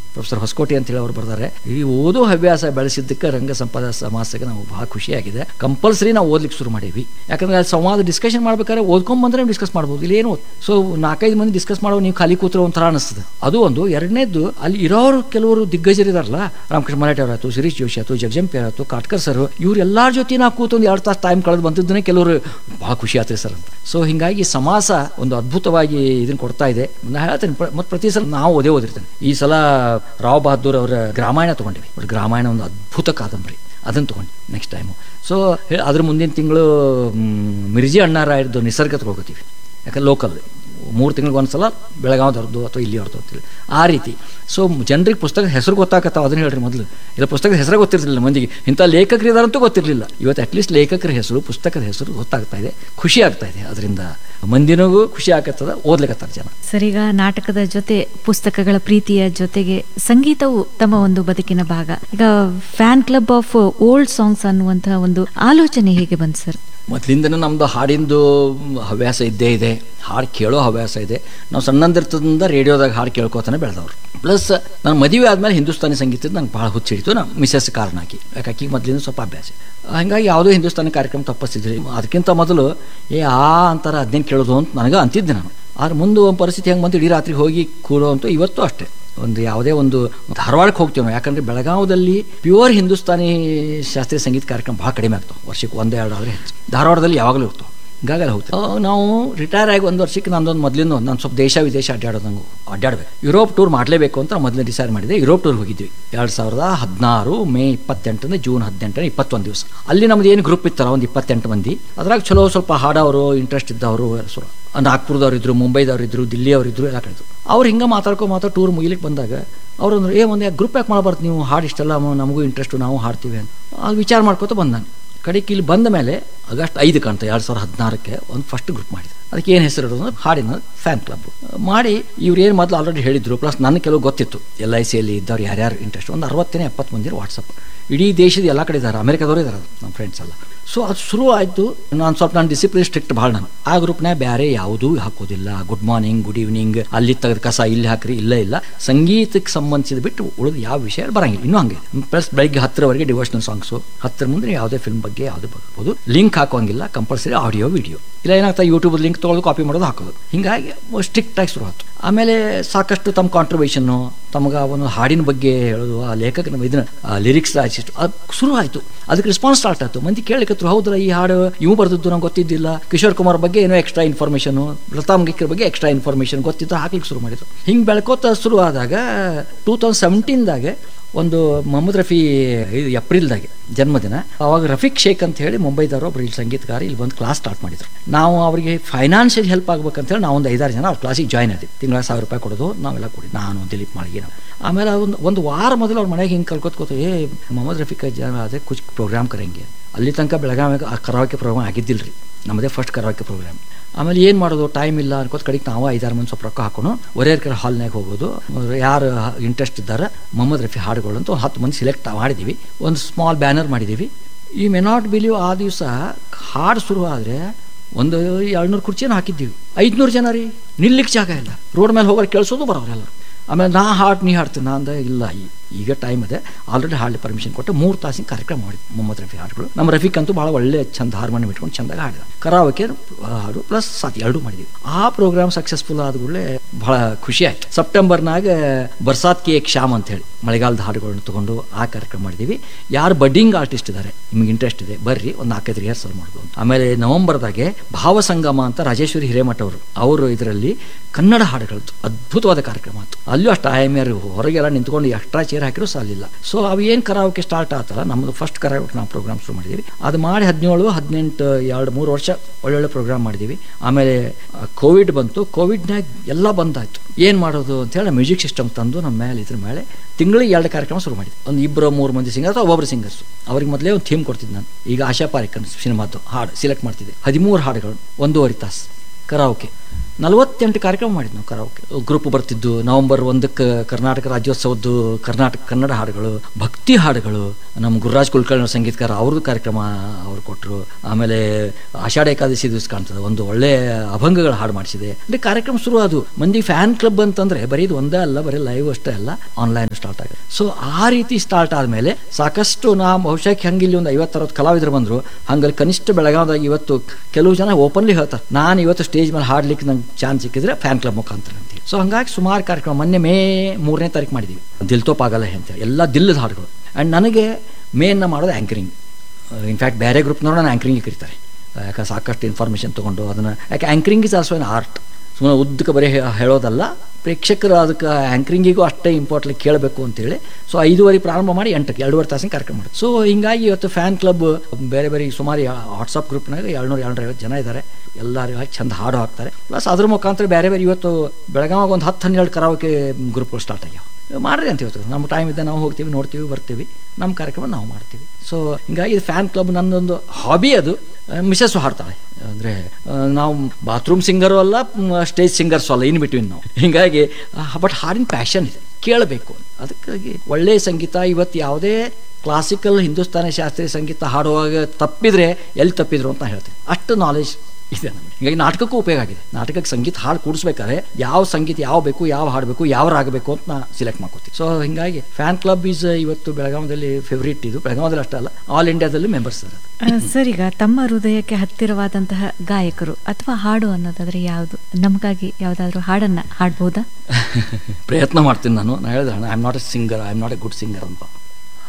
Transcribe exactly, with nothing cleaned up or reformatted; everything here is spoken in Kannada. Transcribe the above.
ಪ್ರೊಫೆಸರ್ ಹೊಸಕೋಟೆ ಅಂತ ಹೇಳಿ ಅವ್ರು ಬರ್ತಾರೆ. ಈ ಓದೋ ಹವ್ಯಾಸ ಬೆಳೆಸಿದ್ದಕ್ಕೆ ರಂಗ ಸಂಪದ ಸಮಾಸಕ್ಕೆ ನಾವು ಬಹಳ ಖುಷಿಯಾಗಿದೆ. ಕಂಪಲ್ಸರಿ ನಾವು ಓದ್ಲಿಕ್ಕೆ ಶುರು ಮಾಡೀವಿ. ಯಾಕಂದ್ರೆ ಅಲ್ಲಿ ಸಂವಾದ ಡಿಸ್ಕಷನ್ ಮಾಡ್ಬೇಕಾದ್ರೆ ಓದ್ಕೊಂಡ್ ಬಂದ್ರೆ ಡಿಸ್ಕಸ್ ಮಾಡ್ಬೋದು, ಇಲ್ಲಿ ಏನು ಸೊ ನಾಲ್ಕೈದು ಮಂದಿ ಡಿಸ್ಕಸ್ ಮಾಡೋ ನೀವು ಖಾಲಿ ಕೂತ್ರೋ ಒಂಥರ ಅನಿಸ್ತದೆ. ಅದು ಒಂದು. ಎರಡನೇದ್ದು ಅಲ್ಲಿ ಇರೋರು ಕೆಲವರು ದಿಗ್ಗಜರಿದಾರಲ್ಲ, ರಾಮಕೃಷ್ಣ ಮರಾಠೆ ಅವರಾಯ್ತು, ಶಿರೀಶ್ ಜೋಶಿ ಆಯ್ತು, ಜಗಜಂಪಿ ಆಯ್ತು, ಕಾಟ್ಕರ್ ಸರ್, ಇವ್ರು ಎಲ್ಲಾರ ಜೊತೆ ನಾವು ಕೂತೊಂದು ಎರಡು ತಾಸು ಟೈಮ್ ಕಳೆದು ಬಂದಿದ್ದನ್ನೇ ಕೆಲವರು ಬಹಳ ಖುಷಿ ಆಗ್ತದೆ ಸರ್ ಅಂತ. ಸೊ ಹಿಂಗಾಗಿ ಸಮಾಸ ಒಂದು ಅದ್ಭುತವಾಗಿ ಇದನ್ನ ಕೊಡ್ತಾ ಇದೆ. ನಾನು ಹೇಳ್ತೇನೆ, ಮತ್ತೆ ಪ್ರತಿ ಸಲ ನಾವು ಓದೇ ಓದಿರ್ತೇನೆ. ಈ ಸಲ ರಾವ್ ಬಹದ್ದೂರ್ ಅವರ ಗ್ರಾಮಾಯಣ ತಗೊಂಡಿವಿ. ಅವ್ರ ಗ್ರಾಮಾಯಣ ಒಂದು ಅದ್ಭುತ ಕಾದಂಬರಿ, ಅದನ್ನು ತಗೊಂಡು ನೆಕ್ಸ್ಟ್ ಟೈಮು. ಸೊ ಅದ್ರ ಮುಂದಿನ ತಿಂಗಳು ಮಿರ್ಜಿ ಅಣ್ಣಾರಾಯರ್ದು ನಿಸರ್ಗ ತಗೋತೀವಿ. ಯಾಕಂದ್ರೆ ಲೋಕಲ್ ಮೂರು ತಿಂಗಳಿಗೆ ಒಂದ್ಸಲ ಬೆಳಗಾವ್ದವ್ರದ್ದು ಅಥವಾ ಇಲ್ಲಿ ಅವ್ರದ್ದು ಅಂತೇಳಿ ಆ ರೀತಿ. ಸೊ ಜನರಿಗೆ ಪುಸ್ತಕದ ಹೆಸರು ಗೊತ್ತಾಗತ್ತಾವ, ಅದನ್ನ ಹೇಳ್ರಿ ಮೊದಲು. ಇಲ್ಲ ಪುಸ್ತಕದ ಹೆಸರೇ ಗೊತ್ತಿರಲಿಲ್ಲ ಮಂದಿಗೆ, ಇಂಥ ಲೇಖಕರು ಇದಾರಂತೂ ಗೊತ್ತಿರಲಿಲ್ಲ. ಇವತ್ತು ಅಟ್ಲೀಸ್ಟ್ ಲೇಖಕರ ಹೆಸರು, ಪುಸ್ತಕದ ಹೆಸರು ಗೊತ್ತಾಗ್ತಾ ಇದೆ, ಖುಷಿ ಆಗ್ತಾ ಇದೆ. ಅದರಿಂದ ಮಂದಿನಗೂ ಖುಷಿ ಆಗತ್ತದ, ಓದ್ಲಿಕ್ಕತ್ತಾರ ಜನ. ಸರಿಗ ನಾಟಕದ ಜೊತೆ ಪುಸ್ತಕಗಳ ಪ್ರೀತಿಯ ಜೊತೆಗೆ ಸಂಗೀತವು ತಮ್ಮ ಒಂದು ಬದುಕಿನ ಭಾಗ. ಈಗ fan club of old songs ಅನ್ನುವಂತಹ ಒಂದು ಆಲೋಚನೆ ಹೇಗೆ ಬಂತು ಸರ್? ಮೊದಲಿಂದನೂ ನಮ್ಮದು ಹಾಡಿಂದು ಹವ್ಯಾಸ ಇದ್ದೇ ಇದೆ, ಹಾಡು ಕೇಳೋ ಹವ್ಯಾಸ ಇದೆ. ನಾವು ಸಣ್ಣಂದಿರ್ತದಿಂದ ರೇಡಿಯೋದಾಗ ಹಾಡು ಕೇಳ್ಕೋತಾನೆ ಬೆಳೆದವ್ರು. ಪ್ಲಸ್ ನಾನು ಮದುವೆ ಆದಮೇಲೆ ಹಿಂದೂಸ್ತಾನಿ ಸಂಗೀತದ ನಂಗೆ ಭಾಳ ಹುಚ್ಚಿಡಿತು. ನಮ್ಮ ಮಿಸಸ್ ಕಾರಣ ಹಾಕಿ, ಯಾಕೆ ಆಕಿಗೆ ಮೊದಲಿಂದ ಸ್ವಲ್ಪ ಅಭ್ಯಾಸ. ಹಾಗಾಗಿ ಯಾವುದೋ ಹಿಂದೂಸ್ತಾನಿ ಕಾರ್ಯಕ್ರಮ ತಪ್ಪಿಸ್ತಿದ್ರಿ. ಅದಕ್ಕಿಂತ ಮೊದಲು ಏ ಆ ಅಂತಾರೆ ಅದನ್ನೇನು ಕೇಳೋದು ಅಂತ ನನಗೆ ಅಂತಿದ್ದೆ ನಾನು. ಆದ್ರೆ ಮುಂದೆ ಒಂದು ಪರಿಸ್ಥಿತಿ ಹೆಂಗೆ ಬಂತು, ಇಡೀ ರಾತ್ರಿ ಹೋಗಿ ಕೂಡೋ ಅಂತೂ ಇವತ್ತು ಅಷ್ಟೇ. ಒಂದು ಯಾವುದೇ ಒಂದು ಧಾರವಾಡಕ್ಕೆ ಹೋಗ್ತೀವಿ ನಾವು, ಯಾಕಂದರೆ ಬೆಳಗಾವದಲ್ಲಿ ಪ್ಯೂರ್ ಹಿಂದೂಸ್ತಾನಿ ಶಾಸ್ತ್ರೀಯ ಸಂಗೀತ ಕಾರ್ಯಕ್ರಮ ಭಾಳ ಕಡಿಮೆ ಆಗ್ತಾವೆ. ವರ್ಷಕ್ಕೆ ಒಂದೇ ಎರಡು ಆದರೆ ಹೆಚ್ಚು. ಧಾರವಾಡದಲ್ಲಿ ಯಾವಾಗಲೂ ಇರ್ತಾವೆ. ಹಿಂಗಾಗಿ ಹೋಗ್ತೀವಿ ನಾವು. ರಿಟೈರ್ ಆಗಿ ಒಂದು ವರ್ಷಕ್ಕೆ ನಂದೊಂದು ಮೊದಲಿಂದ ನಾನು ಸ್ವಲ್ಪ ದೇಶ ವಿದೇಶ ಅಡ್ಡಾಡೋದು, ನಂಗೆ ಅಡ್ಡಾಡಬೇಕು. ಯುರೋಪ್ ಟೂರ್ ಮಾಡಲೇಬೇಕು ಅಂತ ನಾವು ಮೊದಲೇ ಡಿಸೈಡ್ ಮಾಡಿದೆ. ಯುರೋಪ್ ಟೂರ್ ಹೋಗಿದ್ವಿ ಎರಡು ಸಾವಿರದ ಹದಿನಾರು ಮೇ ಇಪ್ಪತ್ತೆಂಟರಿಂದ ಜೂನ್ ಹದಿನೆಂಟನೇ ಇಪ್ಪತ್ತೊಂದು ದಿವಸ. ಅಲ್ಲಿ ನಮ್ದು ಏನು ಗ್ರೂಪ್ ಇತ್ತಲ್ಲ ಒಂದು ಇಪ್ಪತ್ತೆಂಟು ಮಂದಿ, ಅದ್ರಾಗ ಚಲೋ ಸ್ವಲ್ಪ ಹಾಡೋರು, ಇಂಟ್ರೆಸ್ಟ್ ಇದ್ದವರು, ನಾಗ್ಪುರದವ್ರು ಇದ್ರು, ಮುಂಬೈದವ್ರು ಇದ್ರು, ದಿಲ್ಲಿಯವ್ರು ಇದ್ರು, ಎಲ್ಲ ಕಡೆ. ಅವ್ರು ಹಿಂಗೆ ಮಾತಾಡ್ಕೊ ಮಾತಾಡಿ ಟೂರ್ ಮುಗಿಲಿಕ್ಕೆ ಬಂದಾಗ ಅವ್ರು ಅಂದ್ರೆ ಏ ಒಂದು ಗ್ರೂಪ್ ಯಾಕೆ ಮಾಡಬಾರ್ದು ನೀವು, ಹಾಡು ಇಷ್ಟೆಲ್ಲ ನಮಗೂ ಇಂಟ್ರೆಸ್ಟು, ನಾವು ಹಾಡ್ತೀವಿ ಅಂತ ಅದು ವಿಚಾರ ಮಾಡ್ಕೊತ ಬಂದ ನಾನು. ಕಡೆಗೆ ಇಲ್ಲಿ ಬಂದ ಮೇಲೆ ಆಗಸ್ಟ್ ಐದು ಕಂತ ಎರಡು ಸಾವಿರದ ಹದಿನಾರಕ್ಕೆ ಒಂದು ಫಸ್ಟ್ ಗ್ರೂಪ್ ಮಾಡಿದೆ. ಅದಕ್ಕೆ ಏನು ಹೆಸರು ಇಡೋದು, ಹಾಡಿನ ಫ್ಯಾನ್ ಕ್ಲಬ್ ಮಾಡಿ. ಇವ್ರು ಏನು ಮೊದಲು ಆಲ್ರೆಡಿ ಹೇಳಿದ್ರು, ಪ್ಲಸ್ ನನ್ನ ಕೆಲವು ಗೊತ್ತಿತ್ತು ಎಲ್ ಐ ಸಿಯಲ್ಲಿ ಇದ್ದವ್ರು ಯಾರ್ಯಾರು ಇಂಟ್ರೆಸ್ಟ್. ಒಂದು ಅರವತ್ತನೇ ಎಪ್ಪತ್ತು ಮಂದಿ ವಾಟ್ಸಪ್, ಇಡೀ ದೇಶದ ಎಲ್ಲ ಕಡೆ ಇದ್ದಾರೆ, ಅಮೆರಿಕದವರು ಇದ್ದಾರೆ ನಮ್ಮ ಫ್ರೆಂಡ್ಸ್ ಎಲ್ಲ. ಸೊ ಅದು ಶುರು ಆಯಿತು. ನಾನು ಸ್ವಲ್ಪ ನಾನು ಡಿಸಿಪ್ಲಿನ್ ಸ್ಟ್ರಿಕ್ಟ್ ಭಾಳ. ನಾನು ಆ ಗ್ರೂಪ್ನಾಗ ಬೇರೆ ಯಾವುದೂ ಹಾಕೋದಿಲ್ಲ. ಗುಡ್ ಮಾರ್ನಿಂಗ್, ಗುಡ್ ಈವ್ನಿಂಗ್, ಅಲ್ಲಿ ತೆಗೆದು ಕಸ ಇಲ್ಲಿ ಹಾಕ್ರಿ, ಇಲ್ಲ ಇಲ್ಲ ಸಂಗೀತಕ್ಕೆ ಸಂಬಂಧಿಸಿದ ಬಿಟ್ಟು ಉಳಿದು ಯಾವ ವಿಷಯ ಬರಂಗಿಲ್ಲ. ಇನ್ನೂ ಹಂಗೆ ಪ್ಲಸ್ ಬೆಳಗ್ಗೆ ಹತ್ತರವರೆಗೆ ಡಿವೋಷನಲ್ ಸಾಂಗ್ಸು, ಹತ್ತರ ಮುಂದೆ ಯಾವುದೇ ಫಿಲ್ಮ್ ಬಗ್ಗೆ ಯಾವುದೇ ಬರ್ಬೋದು. Link ಹಾಕೋಂಗಿಲ್ಲ, compulsory audio video. ಇಲ್ಲ ಏನಾಗ್ತಾ ಯೂಟ್ಯೂಬ್ ಲಿಂಕ್ ತೊಗೊಳ್ಳೋದು, ಕಾಪಿ ಮಾಡೋದು, ಹಾಕೋದು. ಹೀಗಾಗಿ ಸ್ಟ್ರಿಕ್ಟಾಗಿ ಶುರು ಆಯ್ತು. ಆಮೇಲೆ ಸಾಕಷ್ಟು ತಮ್ಮ ಕಾಂಟ್ರಿಬ್ಯೂಷನ್ನು, ತಮಗೆ ಒಂದು ಹಾಡಿನ ಬಗ್ಗೆ ಹೇಳೋದು, ಆ ಲೇಖಕನ ಇದನ್ನ ಲಿರಿಕ್ಸ್ ಆಚಿಷ್ಟು ಅದು ಶುರು ಆಯಿತು. ಅದಕ್ಕೆ ರೆಸ್ಪಾನ್ಸ್ ಸ್ಟಾರ್ಟ್ ಆಯಿತು. ಮಂದಿ ಕೇಳಲಿಕ್ಕತ್ರು, ಹೌದಲ್ಲ ಈ ಹಾಡು ಇವು ಬರ್ದಿದ್ದು ನಂಗೆ ಗೊತ್ತಿದ್ದಿಲ್ಲ. ಕಿಶೋರ್ ಕುಮಾರ್ ಬಗ್ಗೆ ಏನೋ ಎಕ್ಸ್ಟ್ರಾ ಇನ್ಫಾರ್ಮೇಷನು, ಲತಾ ಮಂಗೇಶ್ಕರ್ ಬಗ್ಗೆ ಎಕ್ಸ್ಟ್ರಾ ಇನ್ಫಾರ್ಮೇಷನ್ ಗೊತ್ತಿತ್ತು, ಹಾಕ್ಲಿಕ್ಕೆ ಶುರು ಮಾಡಿದ್ರು. ಹಿಂಗೆ ಬೆಳ್ಕೋತ ಶುರು ಆದಾಗ ಟೂ ತೌಸಂಡ್ ಸೆವೆಂಟೀನ್ದಾಗೆ ಒಂದು ಮೊಹಮ್ಮದ್ ರಫಿ ಇದು ಏಪ್ರಿಲ್ದಾಗೆ ಜನ್ಮದಿನ. ಅವಾಗ ರಫೀಕ್ ಶೇಖ್ ಅಂತ ಹೇಳಿ ಮುಂಬೈದವರು ಒಬ್ರು ಇಲ್ಲಿ ಸಂಗೀತಗಾರ ಇಲ್ಲಿ ಬಂದು ಕ್ಲಾಸ್ ಸ್ಟಾರ್ಟ್ ಮಾಡಿದ್ರು. ನಾವು ಅವರಿಗೆ ಫೈನಾನ್ಷಿಯಲ್ ಹೆಲ್ಪ್ ಆಗ್ಬೇಕಂತೇಳಿ ನಾವು ಒಂದು ಐದಾರು ಜನ ಅವ್ರ ಕ್ಲಾಸಿಗೆ ಜಾಯ್ನ್ ಆದ್ವಿ. ತಿಂಗಳ ಸಾವಿರ ರೂಪಾಯಿ ಕೊಡೋದು ನಾವೆಲ್ಲ ಕೊಡಿ, ನಾನು ದಿಲೀಪ್ ಮಾಳಿಗೆ ನಾವು. ಆಮೇಲೆ ಒಂದು ಒಂದು ವಾರ ಮೊದಲು ಅವ್ರ ಮನೆಗೆ ಹಿಂಗೆ ಕಲ್ಕೋತ್ಕೋತ ಏ ಮೊಹಮ್ಮದ್ ರಫೀಕ್ ಜನ ಅದೇ ಕುಚ್ ಪ್ರೋಗ್ರಾಮ್ ಕರಂಗೆ. ಅಲ್ಲಿ ತನಕ ಬೆಳಗಾವಿಗೆ ಆ ಕರಾವಕೆ ಪ್ರೋಗ್ರಾಮ್ ಆಗಿದ್ದಿಲ್ಲ ರೀ, ನಮ್ಮದೇ ಫಸ್ಟ್ ಕರಾವಕೆ ಪ್ರೋಗ್ರಾಮ್. ಆಮೇಲೆ ಏನು ಮಾಡೋದು, ಟೈಮ್ ಇಲ್ಲ ಅನ್ಕೋತ ಕಡೆಗೆ ನಾವು ಐದಾರು ಮಂದಿ ಸ್ವಲ್ಪ ರೊಕ್ಕ ಹಾಕೊಂಡು ಒರೇರ್ಕರ ಹಾಲ್ನಾಗ ಹೋಗೋದು. ಯಾರು ಇಂಟ್ರೆಸ್ಟ್ ಇದ್ದಾರೆ ಮೊಹಮ್ಮದ್ ರಫಿ ಹಾಡುಗಳು ಅಂತ ಒಂದು ಹತ್ತು ಮಂದಿ ಸೆಲೆಕ್ಟ್ ಮಾಡಿದ್ದೀವಿ. ಒಂದು ಸ್ಮಾಲ್ ಬ್ಯಾನರ್ ಮಾಡಿದ್ದೀವಿ. ಈ ಮೆ ನಾಟ್ ಬಿಲೀವ್ ಆ ದಿವಸ ಹಾಡು ಶುರು ಆದರೆ ಒಂದು ಎರಡುನೂರು ಕುರ್ಚಿಯನ್ನು ಹಾಕಿದ್ದೀವಿ. ಐದುನೂರು ಜನ ರೀ, ನಿಲ್ಲಿಕ್ಕೆ ಜಾಗ ಇಲ್ಲ. ರೋಡ್ ಮೇಲೆ ಹೋಗೋರು ಕೇಳಿಸೋದು ಬರೋರೆಲ್ಲ. ಆಮೇಲೆ ನಾ ಹಾಡು ನೀ ಹಾಡ್ತೀನಿ, ನಾ ಅಂದ ಇಲ್ಲ ಈಗ ಟೈಮ್ ಇದೆ, ಆಲ್ರೆಡಿ ಹಾಡಲಿ ಪರ್ಮಿಷನ್ ಕೊಟ್ಟು ಮೂರು ತಾಸಿನ ಕಾರ್ಯಕ್ರಮ ಮಾಡಿದ್ವಿ ಮೊಹಮ್ಮದ್ ರಫಿ ಹಾಡುಗಳು. ನಮ್ಮ ರಫೀಕ್ ಅಂತೂ ಭಾಳ ಒಳ್ಳೆ ಚಂದ ಹಾರ್ಮೋನಿಯಂ ಇಟ್ಕೊಂಡು ಚೆಂದಾಗಿ ಹಾಡಿದ. ಕರಾವಕೆ ಹಾಡು ಪ್ಲಸ್ ಸಾಥಿ ಎರಡೂ ಮಾಡಿದ್ವಿ. ಆ ಪ್ರೋಗ್ರಾಮ್ ಸಕ್ಸಸ್ಫುಲ್ ಆದಗೂಡಲೇ ಭಾಳ ಖುಷಿ ಆಯ್ತು. ಸೆಪ್ಟೆಂಬರ್ನಾಗ ಬರ್ಸಾತ್ ಕೆ ಏಕ್ ಶಾಮ್ ಅಂತ ಹೇಳಿ ಮಳೆಗಾಲದ ಹಾಡುಗಳನ್ನು ತೊಗೊಂಡು ಆ ಕಾರ್ಯಕ್ರಮ ಮಾಡಿದ್ದೀವಿ. ಯಾರು ಬಡ್ಡಿಂಗ್ ಆರ್ಟಿಸ್ಟ್ ಇದ್ದಾರೆ, ನಿಮ್ಗೆ ಇಂಟ್ರೆಸ್ಟ್ ಇದೆ ಬರ್ರಿ, ಒಂದು ನಾಲ್ಕೈದು ರಿಹರ್ಸಲ್ ಮಾಡೋದು. ಆಮೇಲೆ ನವೆಂಬರ್ದಾಗೆ ಭಾವಸಂಗಮ ಅಂತ ರಾಜೇಶ್ವರಿ ಹಿರೇಮಠ ಅವರು ಅವರು ಇದರಲ್ಲಿ ಕನ್ನಡ ಹಾಡುಗಳದ್ದು ಅದ್ಭುತವಾದ ಕಾರ್ಯಕ್ರಮ ಆಯ್ತು. ಅಲ್ಲೂ ಅಷ್ಟು ಆಯಮ್ಯರು ಹೊರಗೆಲ್ಲ ನಿಂತ್ಕೊಂಡು ಎಕ್ಸ್ಟ್ರಾ ಚೇರ್ ಹಾಕಿರೋ ಸಾಲಿಲ್ಲ. ಸೊ ಅವು ಏನು ಕರಾವಕೆ ಸ್ಟಾರ್ಟ್ ಆತಲ್ಲ, ನಮ್ಮದು ಫಸ್ಟ್ ಕರಾವಕೆ ನಾವು ಪ್ರೋಗ್ರಾಮ್ ಶುರು ಮಾಡಿದ್ದೀವಿ. ಅದು ಮಾಡಿ ಹದಿನೇಳು ಹದಿನೆಂಟು ಎರಡು ಮೂರು ವರ್ಷ ಒಳ್ಳೊಳ್ಳೆ ಪ್ರೋಗ್ರಾಮ್ ಮಾಡಿದ್ದೀವಿ. ಆಮೇಲೆ ಕೋವಿಡ್ ಬಂತು. ಕೋವಿಡ್ನಾಗ ಎಲ್ಲ ಬಂದಾಯ್ತು, ಏನು ಮಾಡೋದು ಅಂತೇಳಿ ಮ್ಯೂಸಿಕ್ ಸಿಸ್ಟಮ್ ತಂದು ನಮ್ಮ ಮೇಲೆ ಇದ್ರ ಮೇಲೆ ತಿಂಗಳಿಗೆ ಎರಡು ಕಾರ್ಯಕ್ರಮ ಶುರು ಮಾಡಿದ್ವಿ. ಒಂದು ಇಬ್ಬರು ಮೂರು ಮಂದಿ ಸಿಂಗರ್ಸ್, ಒಬ್ಬೊಬ್ಬರು ಸಿಂಗರ್ಸು. ಅವ್ರಿಗೆ ಮೊದಲೇ ಒಂದು ಥೀಮ್ ಕೊಡ್ತಿದ್ದೆ ನಾನು. ಈಗ ಆಶಾ ಪಾರಿಕ್ ಸಿನಿಮಾದ್ದು ಹಾಡು ಸೆಲೆಕ್ಟ್ ಮಾಡ್ತಿದ್ದೆ. ಹದಿಮೂರು ಹಾಡುಗಳು ಒಂದೂವರೆ ತಾಸು ಕರಾವಕೆ. ನಲವತ್ತೆಂಟು ಕಾರ್ಯಕ್ರಮ ಮಾಡಿದ್ವಿ ನಾವು ಕರಾವಕೆ. ಗ್ರೂಪ್ ಬರ್ತಿದ್ದು ನವೆಂಬರ್ ಒಂದಕ್ಕೆ ಕರ್ನಾಟಕ ರಾಜ್ಯೋತ್ಸವದ್ದು ಕರ್ನಾಟಕ ಕನ್ನಡ ಹಾಡುಗಳು, ಭಕ್ತಿ ಹಾಡುಗಳು, ನಮ್ಮ ಗುರುರಾಜ್ ಕುಲಕರ್ಣಿ ಸಂಗೀತಕಾರ ಅವ್ರದ್ದು ಕಾರ್ಯಕ್ರಮ ಅವ್ರು ಕೊಟ್ಟರು. ಆಮೇಲೆ ಆಷಾಢ ಏಕಾದಶಿ ದಿವಸ ಕಾಣ್ತದೆ ಒಂದು ಒಳ್ಳೆ ಅಭಂಗಗಳ ಹಾಡು ಮಾಡಿಸಿದೆ. ಅಂದರೆ ಕಾರ್ಯಕ್ರಮ ಶುರು ಅದು. ಮಂದಿ ಫ್ಯಾನ್ ಕ್ಲಬ್ ಅಂತಂದ್ರೆ ಬರೀ ಇದು ಒಂದೇ ಅಲ್ಲ, ಬರೀ ಲೈವ್ ಅಷ್ಟೇ ಅಲ್ಲ, ಆನ್ಲೈನ್ ಸ್ಟಾರ್ಟ್ ಆಗಿದೆ. ಸೊ ಆ ರೀತಿ ಸ್ಟಾರ್ಟ್ ಆದಮೇಲೆ ಸಾಕಷ್ಟು ನಾ ಬಹುಶಃ ಹಂಗಿಲ್ಲಿ ಒಂದು ಐವತ್ತರವತ್ತು ಕಲಾವಿದರು ಬಂದರು. ಹಂಗಲ್ಲಿ ಕನಿಷ್ಠ ಬೆಳಗಾವದಾಗ ಇವತ್ತು ಕೆಲವು ಜನ ಓಪನ್ಲಿ ಹೇಳ್ತಾರೆ, ನಾನು ಇವತ್ತು ಸ್ಟೇಜ್ ಮೇಲೆ ಹಾಡ್ಲಿಕ್ಕೆ ನಂಗೆ ಚಾನ್ಸ್ ಸಿಕ್ಕಿದ್ರೆ ಫ್ಯಾನ್ ಕ್ಲಬ್ ಮುಖಾಂತರ ಅಂತ. ಸೊ ಹಂಗಾಗಿ ಸುಮಾರು ಕಾರ್ಯಕ್ರಮ ಮೊನ್ನೆ ಮೇ ಮೂರನೇ ತಾರೀಕು ಮಾಡಿದ್ದೀವಿ, ದಿಲ್ ತೋ ಪಾಗಲ ಹೈ ಅಂತೇಳಿ, ಎಲ್ಲ ದಿಲ್ಲದ ಹಾಡುಗಳು. ಆ್ಯಂಡ್ ನನಗೆ ಮೇನ್ನ ಮಾಡೋದು ಆ್ಯಂಕರಿಂಗ್. ಇನ್ಫ್ಯಾಕ್ಟ್ ಬೇರೆ ಗ್ರೂಪ್ನವ್ರು ನಾನು ಆ್ಯಂಕರಿಂಗಿಗೆ ಕರೀತಾರೆ, ಯಾಕೆ ಸಾಕಷ್ಟು ಇನ್ಫಾರ್ಮೇಷನ್ ತೊಗೊಂಡು ಅದನ್ನು. ಯಾಕೆ anchoring is also an art. ಸುಮ್ಮನೆ ಉದ್ದಕ್ಕೆ ಬರೀ ಹೇಳೋದಲ್ಲ, ಪ್ರೇಕ್ಷಕರು ಅದಕ್ಕೆ ಆ್ಯಂಕರಿಂಗಿಗೂ ಅಷ್ಟೇ ಇಂಪಾರ್ಟೆಂಟ್ ಕೇಳಬೇಕು ಅಂತೇಳಿ. ಸೊ ಐದುವರೆ ಪ್ರಾರಂಭ ಮಾಡಿ ಎಂಟಕ್ಕೆ ಎರಡೂವರೆ ತಾಸಿನ ಕಾರ್ಯಕ್ರಮ ಮಾಡೋದು. ಸೊ ಹಿಂಗಾಗಿ ಇವತ್ತು ಫ್ಯಾನ್ ಕ್ಲಬ್ ಬೇರೆ ಬೇರೆ ಸುಮಾರು ವಾಟ್ಸಪ್ ಗ್ರೂಪ್ನಾಗ ಏಳ್ನೂರು ಏಳ್ನೂರ ಐವತ್ತು ಜನ ಇದ್ದಾರೆ. ಎಲ್ಲರಿಗೂ ಚಂದ ಹಾಡು ಹಾಕ್ತಾರೆ. ಪ್ಲಸ್ ಅದ್ರ ಮುಖಾಂತರ ಬೇರೆ ಬೇರೆ ಇವತ್ತು ಬೆಳಗಾವಾಗ ಒಂದು ಹತ್ತು ಹನ್ನೆರಡು ಕರಾವಕೆ ಗ್ರೂಪ್ಗಳು ಸ್ಟಾರ್ಟ್ ಆಗ್ಯಾವ. ಮಾಡ್ರಿ ಅಂತ ಹೇಳ್ತೀವಿ, ನಮ್ಮ ಟೈಮ್ ಇದ್ದ ನಾವು ಹೋಗ್ತೀವಿ, ನೋಡ್ತೀವಿ, ಬರ್ತೀವಿ, ನಮ್ಮ ಕಾರ್ಯಕ್ರಮ ನಾವು ಮಾಡ್ತೀವಿ. ಸೊ ಹಿಂಗಾಗಿ ಇದು ಫ್ಯಾನ್ ಕ್ಲಬ್ ನನ್ನೊಂದು ಹಾಬಿ. ಅದು ಮಿಸಸ್ಸು ಹಾಡ್ತಾಳೆ, ಅಂದರೆ ನಾವು ಬಾತ್ರೂಮ್ ಸಿಂಗರು ಅಲ್ಲ, ಸ್ಟೇಜ್ ಸಿಂಗರ್ಸು ಅಲ್ಲ, ಇನ್ ಬಿಟ್ವೀನ್ ನಾವು. ಹಿಂಗಾಗಿ ಬಟ್ ಹಾಡಿನ ಪ್ಯಾಷನ್ ಇದೆ, ಕೇಳಬೇಕು. ಅದಕ್ಕಾಗಿ ಒಳ್ಳೆಯ ಸಂಗೀತ ಇವತ್ತು ಯಾವುದೇ ಕ್ಲಾಸಿಕಲ್ ಹಿಂದೂಸ್ತಾನಿ ಶಾಸ್ತ್ರೀಯ ಸಂಗೀತ ಹಾಡುವಾಗ ತಪ್ಪಿದರೆ ಎಲ್ಲಿ ತಪ್ಪಿದ್ರು ಅಂತ ಹೇಳ್ತೀನಿ. ಅಷ್ಟು ನಾಲೆಜ್ ಇದೆ ನಮಗೆ. ಹೀಗಾಗಿ ನಾಟಕಕ್ಕೂ ಉಪಯೋಗ ಆಗಿದೆ. ನಾಟಕಕ್ಕೆ ಸಂಗೀತ ಹಾಡು ಕೂಡಿಸ್ಬೇಕಾದ್ರೆ ಯಾವ ಸಂಗೀತ ಯಾವ ಬೇಕು, ಯಾವ ಹಾಡಬೇಕು, ಯಾವ ರಾಗಬೇಕು ಅಂತ ನಾ ಸಿಲೆಕ್ಟ್ ಮಾಡ್ಕೋತೀವಿ. ಸೊ ಹಿಂಗಾಗಿ ಫ್ಯಾನ್ ಕ್ಲಬ್ ಈಸ್ ಇವತ್ತು ಬೆಳಗಾವದಲ್ಲಿ ಫೇವ್ರೇಟ್. ಇದು ಬೆಳಗಾವದಲ್ಲಿ ಅಷ್ಟೇ ಅಲ್ಲ, ಆಲ್ ಇಂಡಿಯಾದಲ್ಲಿ ಮೆಂಬರ್ಸ್ ಇರೋದು. ಸರ್, ಈಗ ತಮ್ಮ ಹೃದಯಕ್ಕೆ ಹತ್ತಿರವಾದಂತಹ ಗಾಯಕರು ಅಥವಾ ಹಾಡು ಅನ್ನೋದಾದ್ರೆ ಯಾವುದು? ನಮಗಾಗಿ ಯಾವುದಾದ್ರೂ ಹಾಡನ್ನ ಹಾಡ್ಬೋದಾ? ಪ್ರಯತ್ನ ಮಾಡ್ತೀನಿ ನಾನು. ನಾನು ಹೇಳಿದ್ರೆ I am not A singer, I am not A good singer ಅಂತ.